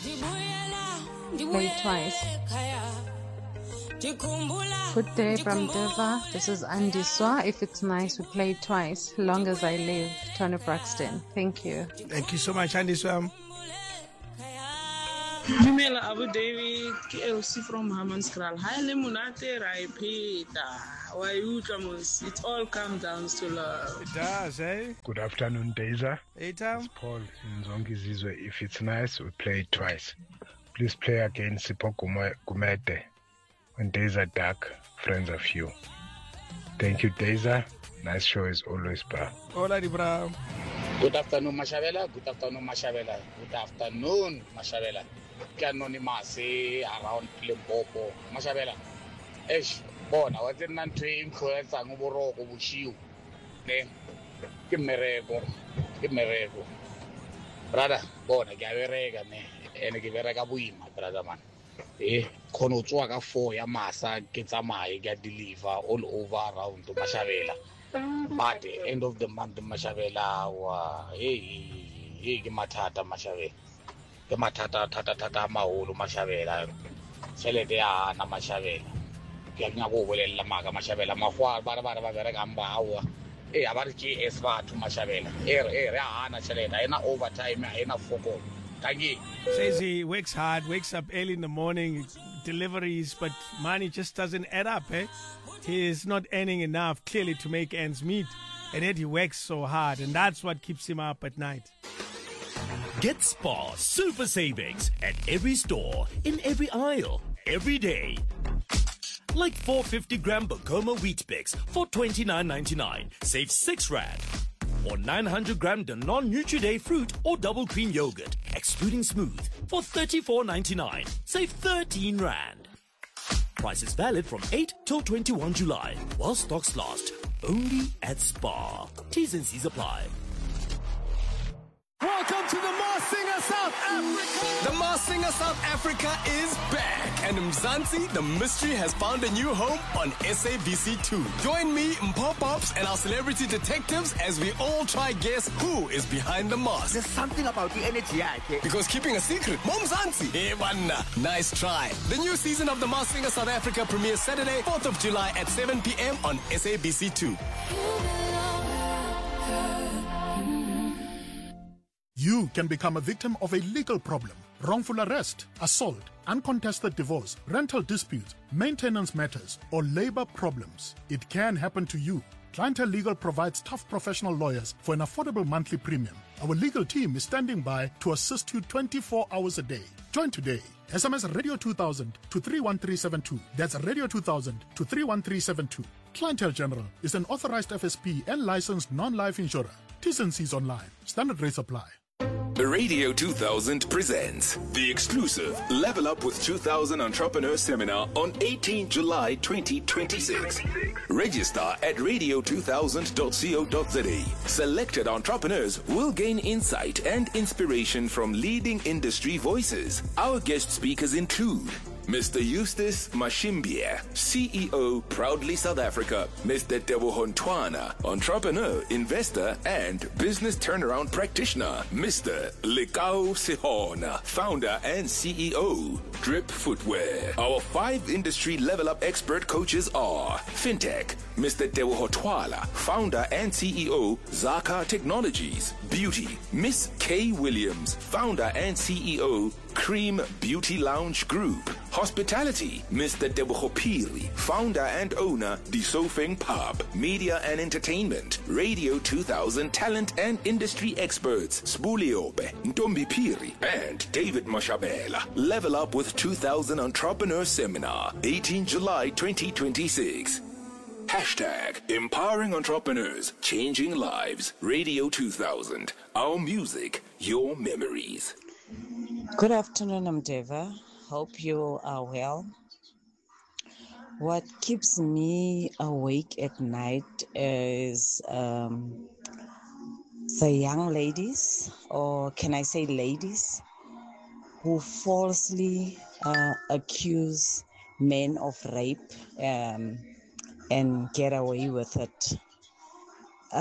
Play twice. Good day from Deva. This is Andy Swa. If it's nice, we play twice. Long as I live. Tony Braxton. Thank you. Thank you so much, Andy Swa. Dumela Abu David ke LC from Hammanskraal. Hi le monate ra ipheta. Wa utlwa mos. It all comes down to love. It does, eh? Good afternoon, Deza. Hey, Tom. It's Paul in Zongi Zizwe. If it's nice, we play it twice. Please play again Sipho Gumede. When days are dark, friends are few. Thank you, Deza. Nice show as always, bro. Hola, Dibra. Good afternoon, Mashabela. Good afternoon, Mashabela. Good afternoon, Mashabela. Anonymous around Limpopo. Mashabela. Eish, bona wa tsena ntho e influencer ngo boroko boshiu. Ne. Ke mereko. Brother, bona ke a bereka ne. Ene ke bereka boima, brother man. Khono tswa ka 4 ya masa ke tsamaye ke deliver all over around Mashabela. But end of the month Mashabela wa ke mathata Mashabela. Ke mathata thata maholo Mashabela. Tšhelete ya na Mashabela. Ke nya go bolela maka Mashabela magwa ba bereka mbawa. A ba re ke es batho Mashabela. Re ana tšhelete ena overtime ena foko. Says he works hard, wakes up early in the morning, deliveries, but money just doesn't add up, eh? He is not earning enough, clearly, to make ends meet. And yet he works so hard, and that's what keeps him up at night. Get Spar Super Savings at every store, in every aisle, every day. Like 450-gram Bokoma Wheat Bix for $29.99. Save 6 Rand. Or 900-gram Danone Nutri-Day fruit or double cream yogurt, excluding smooth, for $34.99. Save 13 Rand. Price is valid from 8 till 21 July, while stocks last. Only at Spar. T's and C's apply. Welcome to the Masked Singer South Africa. The Masked Singer South Africa is back, and Mzansi, the mystery, has found a new home on SABC2. Join me, Mpo Pops, and our celebrity detectives as we all try guess who is behind the mask. There's something about the energy, because keeping a secret, Mzansi. Hey, banna. Nice try. The new season of the Masked Singer South Africa premieres Saturday, 4th of July at 7 p.m. on SABC2. You can become a victim of a legal problem: wrongful arrest, assault, uncontested divorce, rental disputes, maintenance matters, or labor problems. It can happen to you. Clientele Legal provides tough professional lawyers for an affordable monthly premium. Our legal team is standing by to assist you 24 hours a day. Join today. SMS Radio 2000 to 31372. That's Radio 2000 to 31372. Clientele General is an authorized FSP and licensed non-life insurer. T's and C's online. Standard rates apply. Radio 2000 presents the exclusive Level Up with 2000 Entrepreneur Seminar on 18 July 2026. Register at radio2000.co.za. Selected entrepreneurs will gain insight and inspiration from leading industry voices. Our guest speakers include Mr. Eustace Mashimbia, CEO, Proudly South Africa. Mr. Teboho Ntwana, entrepreneur, investor, and business turnaround practitioner. Mr. Lekao Sihona, founder and CEO, Drip Footwear. Our 5 industry level up expert coaches are FinTech, Mr. Teboho Twala, founder and CEO, Zaka Technologies. Beauty, Miss Kay Williams, founder and CEO, Cream Beauty Lounge Group. Hospitality, Mr. Teboho Piri, founder and owner, Disofeng Pub. Media and entertainment, Radio 2000 talent and industry experts, Spuliobe, Ntombi Piri, and David Mashabela. Level Up with 2000 Entrepreneur Seminar, 18 July 2026. Hashtag Empowering Entrepreneurs, Changing Lives. Radio 2000. Our music, your memories. Good afternoon, Mdeva. Hope you are well. What keeps me awake at night is the young ladies, or can I say ladies, who falsely accuse men of rape and get away with it.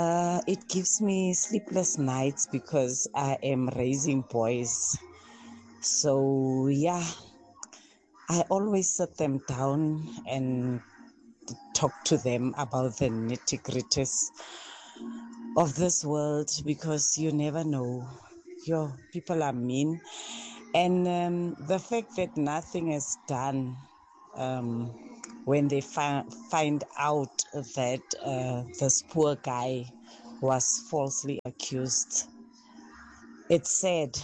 It gives me sleepless nights because I am raising boys. So, yeah, I always sit them down and talk to them about the nitty-gritties of this world, because you never know. People are mean. And the fact that nothing is done when they find out that this poor guy was falsely accused, it's sad.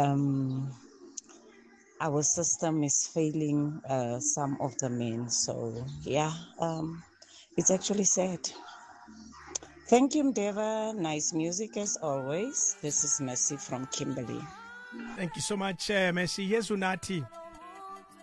Our system is failing some of the men. So, yeah, it's actually sad. Thank you, Mdeva. Nice music as always. This is Mercy from Kimberley. Thank you so much, Mercy. Here's Unati.